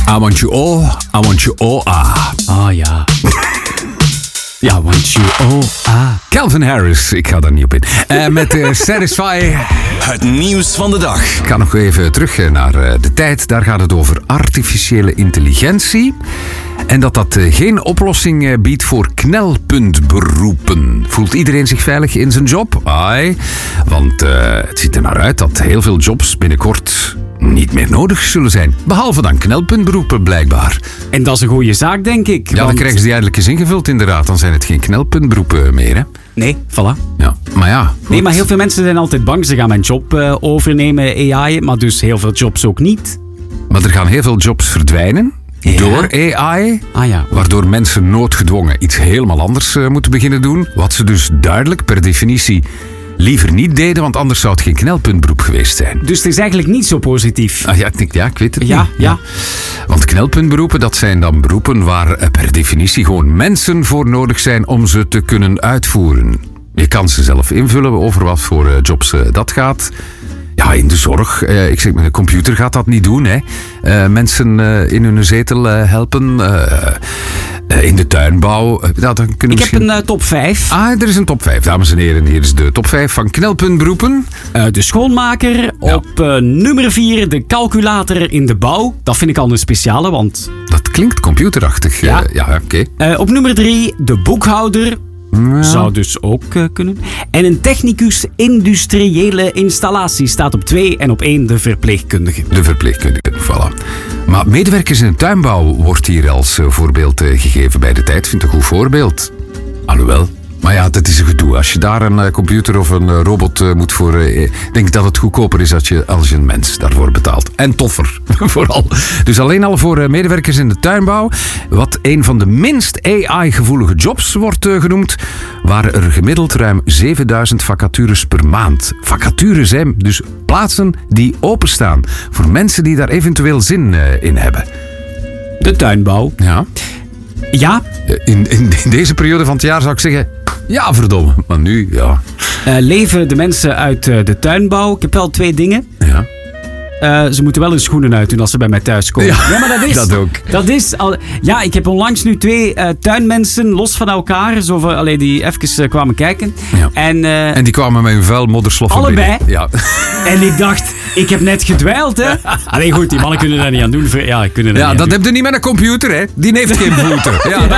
I want you all, I want you all, Ah ja. Ja, want you Calvin Harris, ik ga daar niet op in. Met Satisfy. Het nieuws van de dag. Ik ga nog even terug naar de tijd. Daar gaat het over artificiële intelligentie. En dat geen oplossing biedt voor knelpuntberoepen. Voelt iedereen zich veilig in zijn job? Ai. Want het ziet er naar uit dat heel veel jobs binnenkort niet meer nodig zullen zijn. Behalve dan knelpuntberoepen blijkbaar. En dat is een goede zaak, denk ik. Ja, dan krijgen ze die eindelijk eens ingevuld inderdaad. Dan zijn het geen knelpuntberoepen meer, hè? Nee, voilà. Ja, maar ja. Goed. Nee, maar heel veel mensen zijn altijd bang. Ze gaan mijn job overnemen, AI. Maar dus heel veel jobs ook niet. Maar er gaan heel veel jobs verdwijnen. Ja. Door AI, Ah ja. waardoor mensen noodgedwongen iets helemaal anders moeten beginnen doen. Wat ze dus duidelijk per definitie liever niet deden, want anders zou het geen knelpuntberoep geweest zijn. Dus het is eigenlijk niet zo positief. Ah, ja, ik weet het Ja, niet. ja. Want knelpuntberoepen, dat zijn dan beroepen waar per definitie gewoon mensen voor nodig zijn om ze te kunnen uitvoeren. Je kan ze zelf invullen over wat voor jobs dat gaat. Ja, in de zorg. Ik zeg, met een computer gaat dat niet doen. Hè. Mensen in hun zetel helpen. In de tuinbouw. Dan kunnen Ik heb een top 5. er is een top 5, dames en heren. Hier is de top 5 van knelpuntberoepen. De schoonmaker. Ja. Op nummer 4 de calculator in de bouw. Dat vind ik al een speciale, want... Dat klinkt computerachtig. Ja. Ja, oké. Op nummer 3 de boekhouder. Ja. Zou dus ook kunnen. En een technicus industriële installatie staat op 2 en op 1 de verpleegkundige. De verpleegkundige, voilà. Maar medewerkers in de tuinbouw wordt hier als voorbeeld gegeven bij de tijd. Vind ik een goed voorbeeld. Alhoewel. Maar ja, dat is een gedoe. Als je daar een computer of een robot moet voor... Ik denk dat het goedkoper is als je een mens daarvoor betaalt. En toffer, vooral. Dus alleen al voor medewerkers in de tuinbouw. Wat een van de minst AI-gevoelige jobs wordt genoemd, waren er gemiddeld ruim 7000 vacatures per maand. Vacatures zijn dus plaatsen die openstaan voor mensen die daar eventueel zin in hebben. De tuinbouw. Ja. Ja, In deze periode van het jaar zou ik zeggen... Ja, verdomme. Maar nu, ja. leven de mensen uit de tuinbouw. Ik heb wel 2 dingen. Ja. Ze moeten wel hun schoenen uitdoen als ze bij mij thuis komen. Ja, maar dat is... dat ook. Dat is al... Ja, ik heb onlangs nu 2 tuinmensen los van elkaar. Die even kwamen kijken. Ja. En die kwamen met hun vuil moddersloffen allebei? binnen. Ja. En ik dacht, ik heb net gedwijld, hè. Alleen goed, die mannen kunnen daar niet aan doen. Ja, kunnen daar niet aan Dat doen. heb je niet met een computer, hè. Die heeft geen voeten. Ja,